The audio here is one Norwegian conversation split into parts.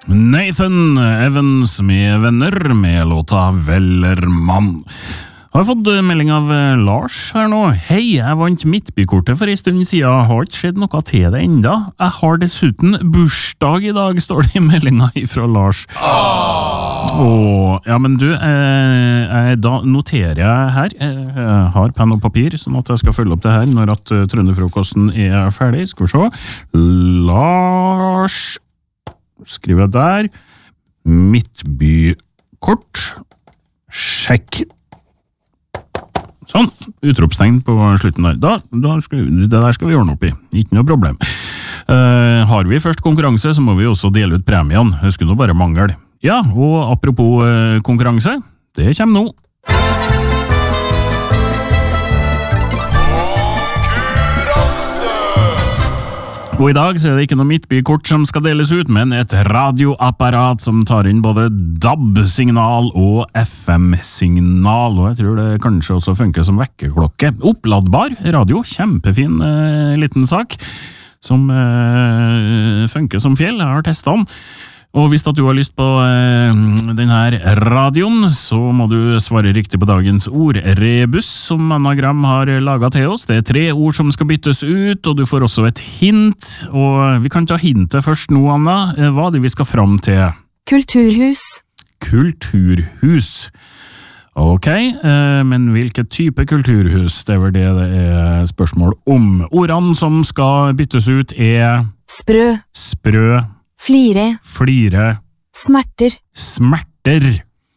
Nathan Evans med venner med låta Vellermann. Har fått melding av Lars her nå. Hei, jeg vant Midtbykortet for en stund siden. Har ikke skjedd noe til det enda. Jeg har dessuten bursdag i dag, står det i meldinga fra Lars. Ja, men du, da noterer jeg her. Jeg har penn og papir, sånn at jeg skal følge opp det her når at Trønderfrokosten er ferdig. Skal vi se. Lars, skriver jeg der. Midtbykort. Sjekk. Sånn, utropstegn på slutten der. Det der skal vi ordne opp i. Ikke noe problem. Har vi først konkurranse, så må vi også dele ut premien. Det skulle nå bare mangle. Ja, og apropos konkurranse, det kommer nå. Og i dag så er det ikke noe Midtbykort som skal deles ut, men et radioapparat som tar inn både DAB-signal og FM-signal, og jeg tror det kanskje også funker som vekkerklokke. Oppladbar radio, kjempefin liten sak, som funker som fjell, jeg har testet den. Og hvis at du har lyst på denne radioen, så må du svare riktig på dagens ordrebus som Anagram har laget til oss. Det er 3 ord som skal byttes ut, og du får også et hint. Og vi kan ta hintet først nå, Anna. Hva er det vi skal fram til? Kulturhus. Kulturhus. Ok, men hvilket type kulturhus? Det er vel det er spørsmål om. Ordene som skal byttes ut er... Sprø. Sprø. Flire. Flire. Smerter. Smerter.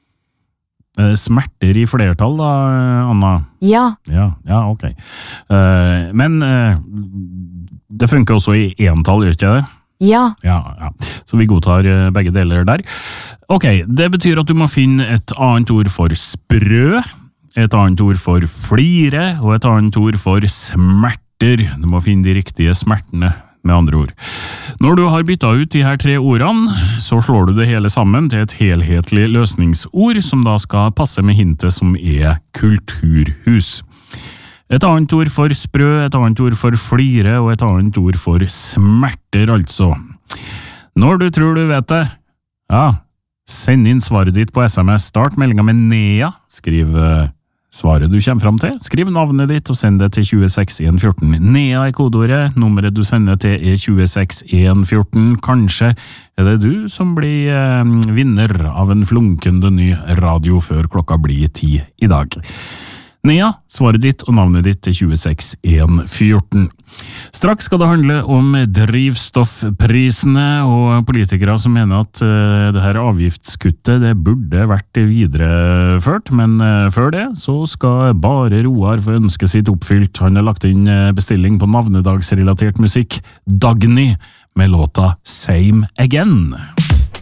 Smerter i flertall da, Anna? Ja. Ja, ok. Men det funker også i entall, gjør ikke det? Ja. Ja. Så vi godtar begge deler der. Ok, det betyr at du må finne et annet ord for sprø, et annet ord for flire, og et annet ord for smerter. Du må finne de riktige smertene, med andre ord. Når du har byttet ut de her 3 ordene, så slår du det hele sammen til et helhetlig løsningsord, som da skal passe med hintet som er kulturhus. Et annet ord for sprø, et annet ord for flire, og et annet ord for smerter, altså. Når du tror du vet det, ja, send inn svaret ditt på SMS. Start meldinga med Nea, skriv svaret du kommer fram til, skriv navnet ditt og send det til 26114. Nea er kodeordet, nummeret du sender til er 26114. Kanskje er det du som blir vinner av en flunkende ny radio før klokka blir 10 i dag. Nea, svaret ditt og navnet ditt til 26114. Straks skal det handle om drivstoffprisene og politikere som mener at det her avgiftskuttet det burde vært videreført, men før det så skal bare Roar få ønske sitt oppfylt. Han har lagt inn bestilling på navnedagsrelatert musikk, Dagny, med låta Same Again.